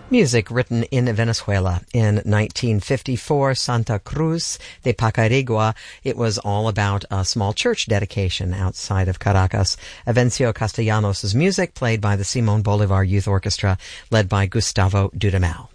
Music written in Venezuela in 1954, Santa Cruz de Pacarigua. It was all about a small church dedication outside of Caracas. Avencio Castellanos' music, played by the Simón Bolívar Youth Orchestra, led by Gustavo Dudamel.